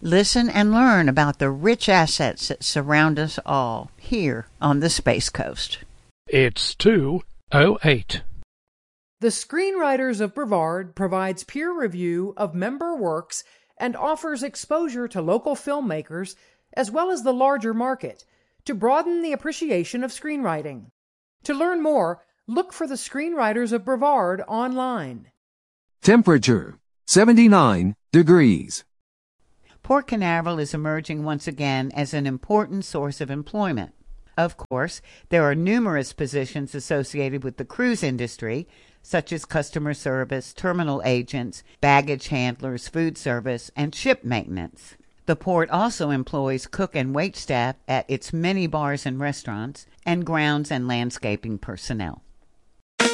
Listen and learn about the rich assets that surround us all here on the Space Coast. It's 2:08. The Screenwriters of Brevard provides peer review of member works and offers exposure to local filmmakers as well as the larger market to broaden the appreciation of screenwriting. To learn more, look for the Screenwriters of Brevard online. Temperature 79 degrees. Port Canaveral is emerging once again as an important source of employment. Of course, there are numerous positions associated with the cruise industry, such as customer service, terminal agents, baggage handlers, food service, and ship maintenance. The port also employs cook and wait staff at its many bars and restaurants, and grounds and landscaping personnel.